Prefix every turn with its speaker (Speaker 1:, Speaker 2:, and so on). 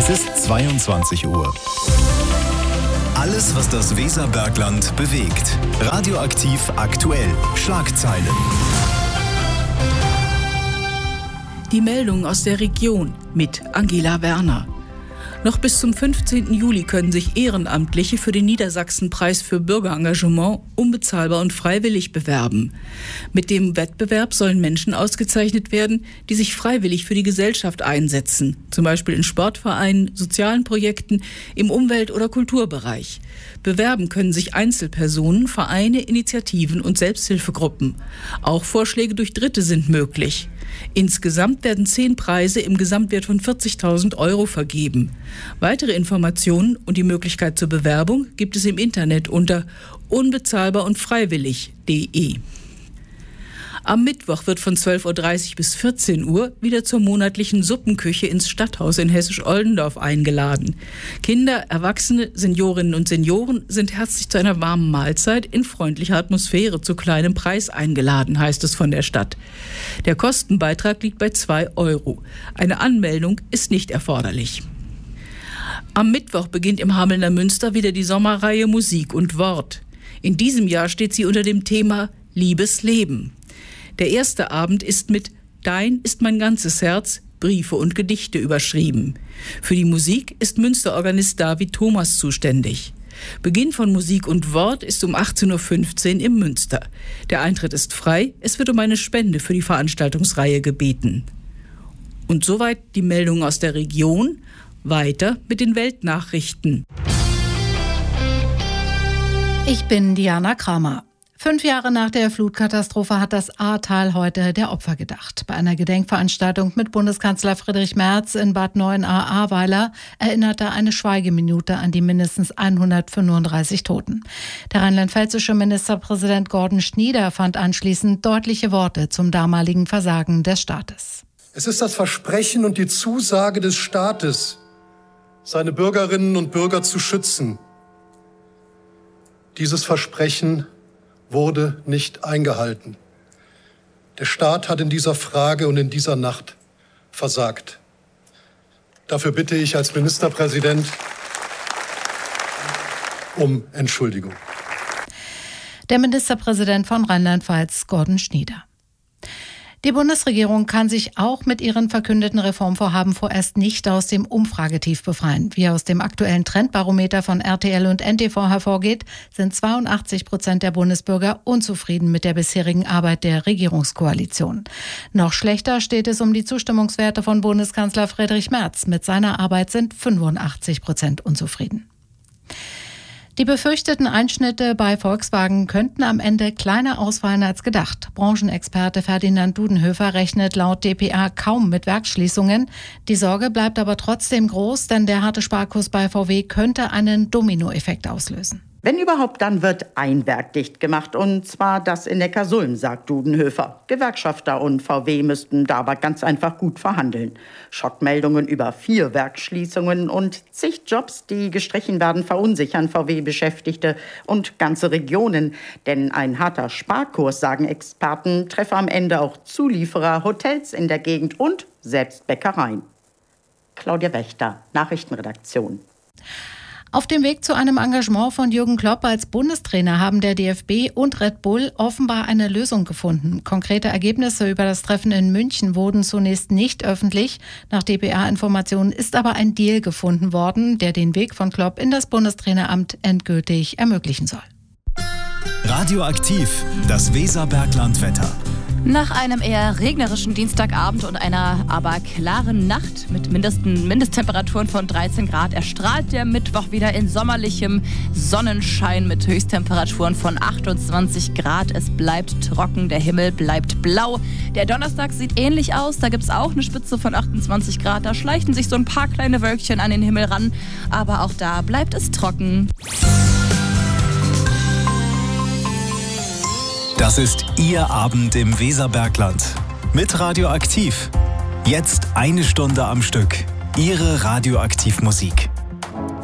Speaker 1: Es ist 22 Uhr. Alles, was das Weserbergland bewegt. Radioaktiv aktuell. Schlagzeilen.
Speaker 2: Die Meldung aus der Region mit Angela Werner. Noch bis zum 15. Juli können sich Ehrenamtliche für den Niedersachsenpreis für Bürgerengagement unbezahlbar und freiwillig bewerben. Mit dem Wettbewerb sollen Menschen ausgezeichnet werden, die sich freiwillig für die Gesellschaft einsetzen, zum Beispiel in Sportvereinen, sozialen Projekten, im Umwelt- oder Kulturbereich. Bewerben können sich Einzelpersonen, Vereine, Initiativen und Selbsthilfegruppen. Auch Vorschläge durch Dritte sind möglich. Insgesamt werden 10 Preise im Gesamtwert von 40.000 € vergeben. Weitere Informationen und die Möglichkeit zur Bewerbung gibt es im Internet unter unbezahlbar und freiwillig.de. Am Mittwoch wird von 12.30 Uhr bis 14 Uhr wieder zur monatlichen Suppenküche ins Stadthaus in Hessisch-Oldendorf eingeladen. Kinder, Erwachsene, Seniorinnen und Senioren sind herzlich zu einer warmen Mahlzeit in freundlicher Atmosphäre zu kleinem Preis eingeladen, heißt es von der Stadt. Der Kostenbeitrag liegt bei 2 €. Eine Anmeldung ist nicht erforderlich. Am Mittwoch beginnt im Hamelner Münster wieder die Sommerreihe Musik und Wort. In diesem Jahr steht sie unter dem Thema Liebes Leben. Der erste Abend ist mit Dein ist mein ganzes Herz, Briefe und Gedichte überschrieben. Für die Musik ist Münsterorganist David Thomas zuständig. Beginn von Musik und Wort ist um 18.15 Uhr im Münster. Der Eintritt ist frei, es wird um eine Spende für die Veranstaltungsreihe gebeten. Und soweit die Meldung aus der Region. Weiter mit den Weltnachrichten.
Speaker 3: Ich bin Diana Kramer. 5 Jahre nach der Flutkatastrophe hat das Ahrtal heute der Opfer gedacht. Bei einer Gedenkveranstaltung mit Bundeskanzler Friedrich Merz in Bad Neuenahr-Ahrweiler erinnerte eine Schweigeminute an die mindestens 135 Toten. Der rheinland-pfälzische Ministerpräsident Gordon Schnieder fand anschließend deutliche Worte zum damaligen Versagen des Staates.
Speaker 4: Es ist das Versprechen und die Zusage des Staates, seine Bürgerinnen und Bürger zu schützen. Dieses Versprechen wurde nicht eingehalten. Der Staat hat in dieser Frage und in dieser Nacht versagt. Dafür bitte ich als Ministerpräsident um Entschuldigung.
Speaker 3: Der Ministerpräsident von Rheinland-Pfalz, Gordon Schnieder. Die Bundesregierung kann sich auch mit ihren verkündeten Reformvorhaben vorerst nicht aus dem Umfragetief befreien. Wie aus dem aktuellen Trendbarometer von RTL und NTV hervorgeht, sind 82% der Bundesbürger unzufrieden mit der bisherigen Arbeit der Regierungskoalition. Noch schlechter steht es um die Zustimmungswerte von Bundeskanzler Friedrich Merz. Mit seiner Arbeit sind 85% unzufrieden. Die befürchteten Einschnitte bei Volkswagen könnten am Ende kleiner ausfallen als gedacht. Branchenexperte Ferdinand Dudenhöfer rechnet laut dpa kaum mit Werksschließungen. Die Sorge bleibt aber trotzdem groß, denn der harte Sparkurs bei VW könnte einen Dominoeffekt auslösen.
Speaker 5: Wenn überhaupt, dann wird ein Werk dicht gemacht, und zwar das in Neckarsulm, sagt Dudenhöfer. Gewerkschafter und VW müssten da aber ganz einfach gut verhandeln. Schockmeldungen über 4 Werksschließungen und zig Jobs, die gestrichen werden, verunsichern VW-Beschäftigte und ganze Regionen. Denn ein harter Sparkurs, sagen Experten, treffe am Ende auch Zulieferer, Hotels in der Gegend und selbst Bäckereien. Claudia Wächter, Nachrichtenredaktion.
Speaker 3: Auf dem Weg zu einem Engagement von Jürgen Klopp als Bundestrainer haben der DFB und Red Bull offenbar eine Lösung gefunden. Konkrete Ergebnisse über das Treffen in München wurden zunächst nicht öffentlich. Nach dpa-Informationen ist aber ein Deal gefunden worden, der den Weg von Klopp in das Bundestraineramt endgültig ermöglichen soll.
Speaker 1: Radioaktiv, das Weserbergland-Wetter.
Speaker 6: Nach einem eher regnerischen Dienstagabend und einer aber klaren Nacht mit Mindesttemperaturen von 13 Grad erstrahlt der Mittwoch wieder in sommerlichem Sonnenschein mit Höchsttemperaturen von 28 Grad. Es bleibt trocken, der Himmel bleibt blau. Der Donnerstag sieht ähnlich aus, da gibt es auch eine Spitze von 28 Grad. Da schleichen sich so ein paar kleine Wölkchen an den Himmel ran, aber auch da bleibt es trocken.
Speaker 1: Das ist Ihr Abend im Weserbergland. Mit Radioaktiv. Jetzt 1 Stunde am Stück. Ihre Radioaktivmusik.